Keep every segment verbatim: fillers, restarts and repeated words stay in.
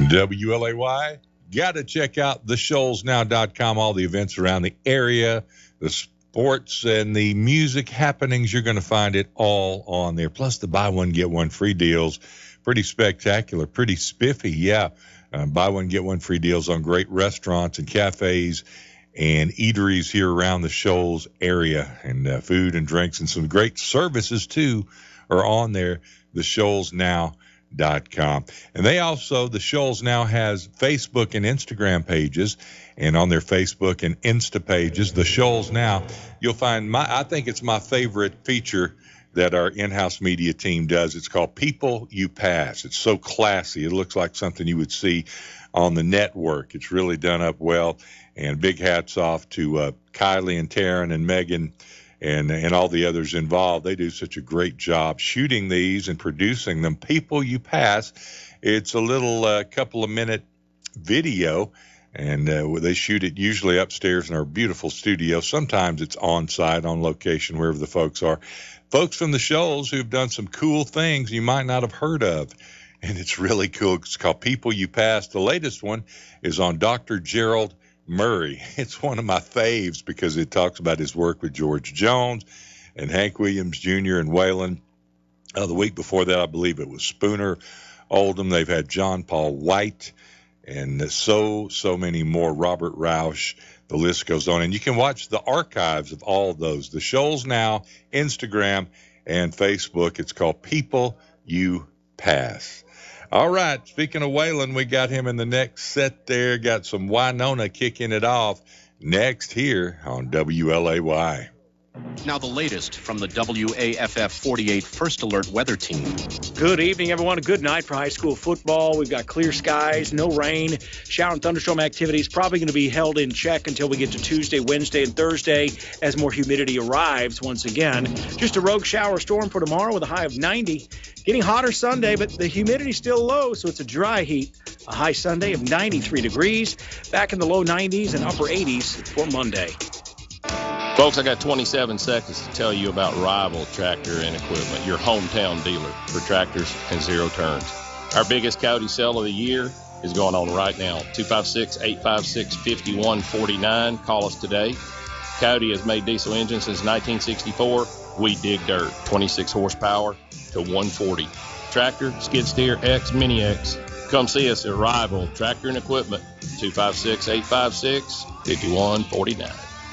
W L A Y. Got to check out the shoals now dot com, all the events around the area, the sports and the music happenings. You're going to find it all on there. Plus the buy one, get one free deals. Pretty spectacular, pretty spiffy, yeah. Uh, buy one, get one free deals on great restaurants and cafes and eateries here around the Shoals area. And uh, food and drinks and some great services, too, are on there, the shoals now dot com. And they also, the Shoals now has Facebook and Instagram pages, and on their Facebook and Insta pages, the Shoals Now, you'll find my, I think it's my favorite feature that our in-house media team does. It's called People You Pass. It's so classy. It looks like something you would see on the network. It's really done up well, and big hats off to uh, Kylie and Taryn and Megan and and all the others involved. They do such a great job shooting these and producing them. People You Pass, it's a little uh, couple of minute video, and uh, they shoot it usually upstairs in our beautiful studio. Sometimes it's on site, on location, wherever the folks are. Folks from the Shoals who've done some cool things you might not have heard of, and it's really cool. It's called People You Pass. The latest one is on Doctor Gerald Murray. It's one of my faves because it talks about his work with George Jones and Hank Williams Junior and Waylon. Uh, the week before that, I believe it was Spooner Oldham. They've had John Paul White and so, so many more. Robert Rausch. The list goes on. And you can watch the archives of all of those. The Shoals Now, Instagram, and Facebook. It's called People You Pass. All right, speaking of Waylon, we got him in the next set there. Got some Winona kicking it off next here on W L A Y. Now the latest from the W A F F forty-eight First Alert Weather Team. Good evening, everyone. A good night for high school football. We've got clear skies, no rain. Shower and thunderstorm activity is probably going to be held in check until we get to Tuesday, Wednesday, and Thursday as more humidity arrives once again. Just a rogue shower storm for tomorrow with a high of ninety. Getting hotter Sunday, but the humidity's still low, so it's a dry heat. A high Sunday of ninety-three degrees. Back in the low nineties and upper eighties for Monday. Folks, I got twenty-seven seconds to tell you about Rival Tractor and Equipment, your hometown dealer for tractors and zero turns. Our biggest Coyote sale of the year is going on right now. two five six, eight five six, five one four nine. Call us today. Coyote has made diesel engines since nineteen sixty-four. We dig dirt. twenty-six horsepower to one forty. Tractor, skid steer, X, Mini X. Come see us at Rival Tractor and Equipment. two five six, eight five six, five one four nine.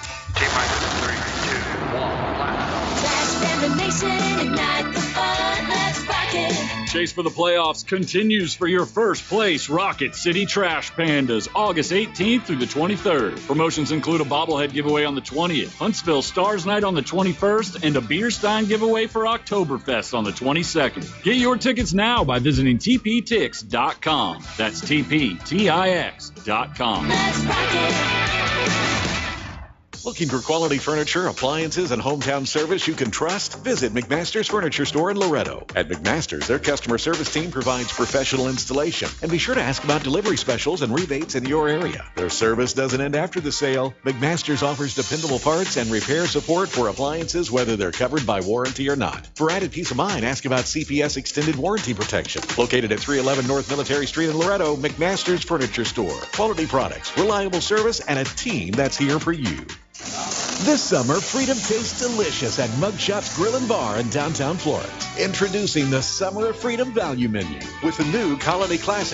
Chase for the playoffs continues for your first place Rocket City Trash Pandas, August eighteenth through the twenty-third. Promotions include a bobblehead giveaway on the twentieth, Huntsville Stars Night on the twenty-first, and a beer stein giveaway for Oktoberfest on the twenty-second. Get your tickets now by visiting T P Tix dot com. That's T P T I X dot com. Looking for quality furniture, appliances, and hometown service you can trust? Visit McMaster's Furniture Store in Loretto. At McMaster's, their customer service team provides professional installation. And be sure to ask about delivery specials and rebates in your area. Their service doesn't end after the sale. McMaster's offers dependable parts and repair support for appliances, whether they're covered by warranty or not. For added peace of mind, ask about C P S Extended Warranty Protection. Located at three eleven North Military Street in Loretto, McMaster's Furniture Store. Quality products, reliable service, and a team that's here for you. This summer, freedom tastes delicious at Mugshots Grill and Bar in downtown Florence. Introducing the Summer of Freedom Value Menu with the new Colony Classic